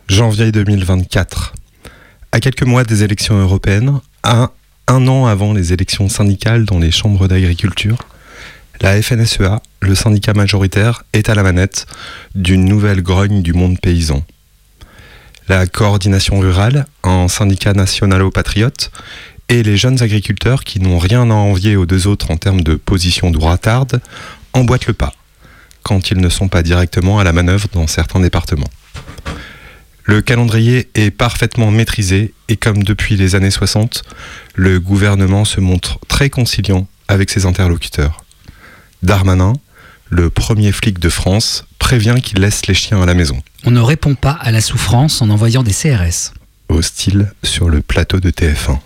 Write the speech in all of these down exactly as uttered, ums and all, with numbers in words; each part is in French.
janvier deux mille vingt-quatre. À quelques mois des élections européennes, à un an avant les élections syndicales dans les chambres d'agriculture, la F N S E A, le syndicat majoritaire, est à la manette d'une nouvelle grogne du monde paysan. La coordination rurale, un syndicat nationalo-patriote, et les jeunes agriculteurs qui n'ont rien à envier aux deux autres en termes de position droitarde, emboîtent le pas, quand ils ne sont pas directement à la manœuvre dans certains départements. Le calendrier est parfaitement maîtrisé et comme depuis les années soixante, le gouvernement se montre très conciliant avec ses interlocuteurs. Darmanin, le premier flic de France, prévient qu'il laisse les chiens à la maison. On ne répond pas à la souffrance en envoyant des C R S. Hostile sur le plateau de T F un.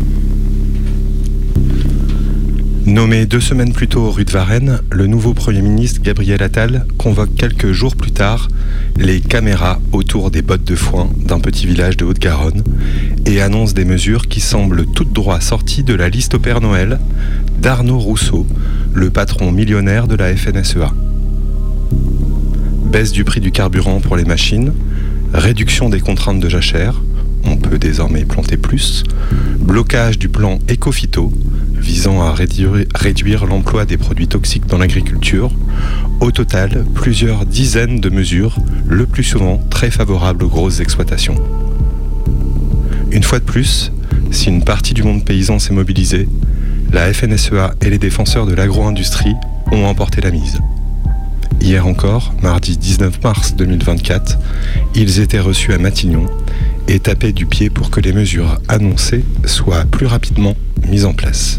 Nommé deux semaines plus tôt rue de Varennes, le nouveau Premier ministre Gabriel Attal convoque quelques jours plus tard les caméras autour des bottes de foin d'un petit village de Haute-Garonne et annonce des mesures qui semblent toutes droit sorties de la liste au Père Noël d'Arnaud Rousseau, le patron millionnaire de la F N S E A. Baisse du prix du carburant pour les machines, réduction des contraintes de jachère, on peut désormais planter plus, blocage du plan Éco-Phyto, visant à réduire, réduire l'emploi des produits toxiques dans l'agriculture. Au total, plusieurs dizaines de mesures, le plus souvent très favorables aux grosses exploitations. Une fois de plus, si une partie du monde paysan s'est mobilisée, la F N S E A et les défenseurs de l'agro-industrie ont emporté la mise. Hier encore, mardi dix-neuf mars deux mille vingt-quatre, ils étaient reçus à Matignon et tapaient du pied pour que les mesures annoncées soient plus rapidement mises en place.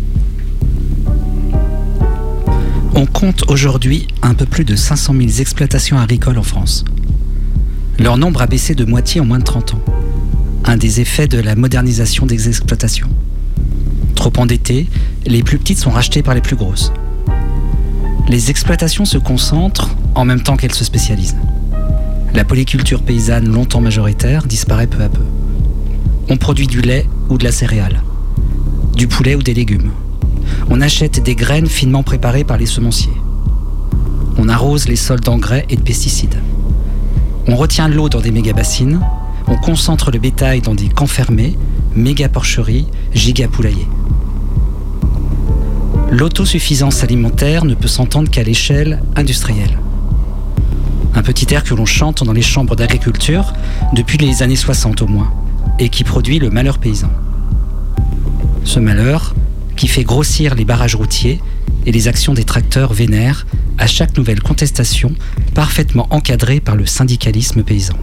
On compte aujourd'hui un peu plus de cinq cent mille exploitations agricoles en France. Leur nombre a baissé de moitié en moins de trente ans. Un des effets de la modernisation des exploitations. Trop endettées, les plus petites sont rachetées par les plus grosses. Les exploitations se concentrent en même temps qu'elles se spécialisent. La polyculture paysanne, longtemps majoritaire, disparaît peu à peu. On produit du lait ou de la céréale, du poulet ou des légumes. On achète des graines finement préparées par les semenciers. On arrose les sols d'engrais et de pesticides. On retient l'eau dans des méga-bassines. On concentre le bétail dans des camps fermés, méga-porcheries, giga-poulaillers. L'autosuffisance alimentaire ne peut s'entendre qu'à l'échelle industrielle. Un petit air que l'on chante dans les chambres d'agriculture depuis les années soixante au moins, et qui produit le malheur paysan. Ce malheur qui fait grossir les barrages routiers et les actions des tracteurs vénères à chaque nouvelle contestation parfaitement encadrée par le syndicalisme paysan.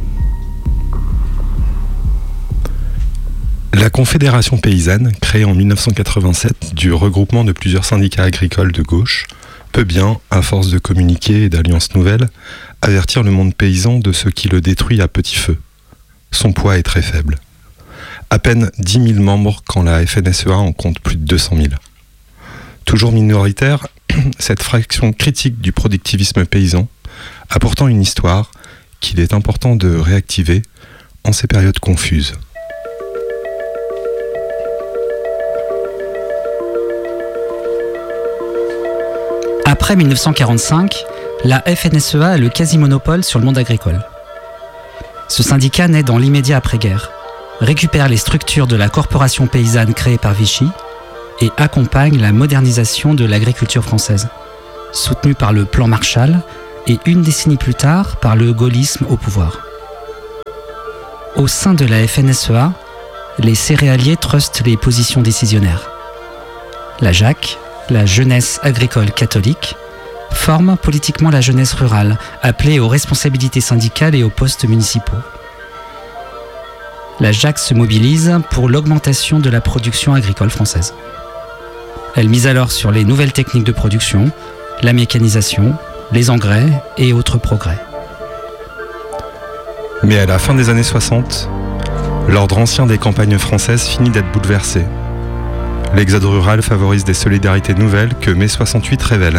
La Confédération paysanne, créée en mille neuf cent quatre-vingt-sept du regroupement de plusieurs syndicats agricoles de gauche, peut bien, à force de communiquer et d'alliances nouvelles, avertir le monde paysan de ce qui le détruit à petit feu. Son poids est très faible. À peine dix mille membres quand la F N S E A en compte plus de deux cent mille. Toujours minoritaire, cette fraction critique du productivisme paysan a pourtant une histoire qu'il est important de réactiver en ces périodes confuses. Après mille neuf cent quarante-cinq, la F N S E A a le quasi-monopole sur le monde agricole. Ce syndicat naît dans l'immédiat après-guerre, récupère les structures de la corporation paysanne créée par Vichy et accompagne la modernisation de l'agriculture française, soutenue par le plan Marshall et une décennie plus tard par le gaullisme au pouvoir. Au sein de la F N S E A, les céréaliers trustent les positions décisionnaires. La J A C, la jeunesse agricole catholique, forme politiquement la jeunesse rurale, appelée aux responsabilités syndicales et aux postes municipaux. La J A C se mobilise pour l'augmentation de la production agricole française. Elle mise alors sur les nouvelles techniques de production, la mécanisation, les engrais et autres progrès. Mais à la fin des années soixante, l'ordre ancien des campagnes françaises finit d'être bouleversé. L'exode rural favorise des solidarités nouvelles que mai soixante-huit révèle.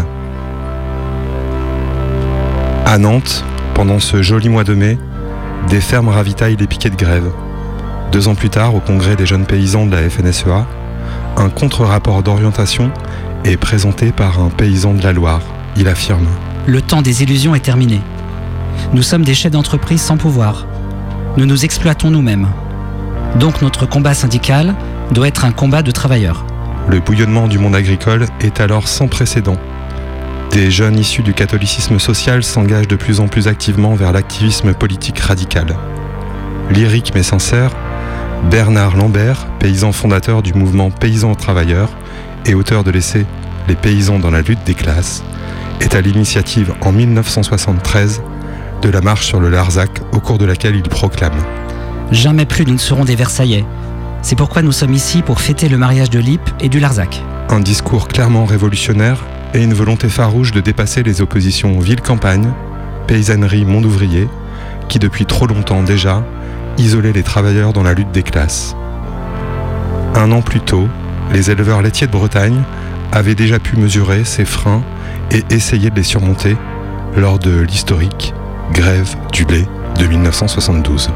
À Nantes, pendant ce joli mois de mai, des fermes ravitaillent les piquets de grève. Deux ans plus tard, au congrès des jeunes paysans de la F N S E A, un contre-rapport d'orientation est présenté par un paysan de la Loire. Il affirme : Le temps des illusions est terminé. Nous sommes des chefs d'entreprise sans pouvoir. nous nous exploitons nous-mêmes. Donc notre combat syndical doit être un combat de travailleurs. Le bouillonnement du monde agricole est alors sans précédent. Des jeunes issus du catholicisme social s'engagent de plus en plus activement vers l'activisme politique radical. Lyrique mais sincère, Bernard Lambert, paysan fondateur du mouvement Paysans Travailleurs et auteur de l'essai « Les paysans dans la lutte des classes », est à l'initiative en mille neuf cent soixante-treize de la marche sur le Larzac, au cours de laquelle il proclame « Jamais plus nous ne serons des Versaillais. C'est pourquoi nous sommes ici pour fêter le mariage de Lippe et du Larzac. » Un discours clairement révolutionnaire et une volonté farouche de dépasser les oppositions ville-campagne, paysannerie-monde ouvrier, qui depuis trop longtemps déjà isolaient les travailleurs dans la lutte des classes. Un an plus tôt, les éleveurs laitiers de Bretagne avaient déjà pu mesurer ces freins et essayer de les surmonter lors de l'historique grève du lait de mille neuf cent soixante-douze.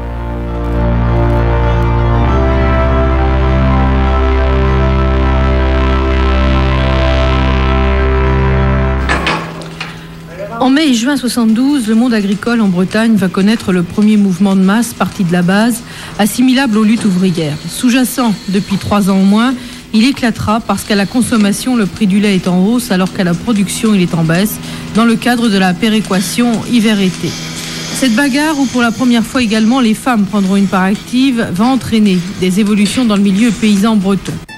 En mai et juin soixante-douze, le monde agricole en Bretagne va connaître le premier mouvement de masse parti de la base, assimilable aux luttes ouvrières. Sous-jacent depuis trois ans au moins, il éclatera parce qu'à la consommation, le prix du lait est en hausse alors qu'à la production, il est en baisse, dans le cadre de la péréquation hiver-été. Cette bagarre, où pour la première fois également les femmes prendront une part active, va entraîner des évolutions dans le milieu paysan breton.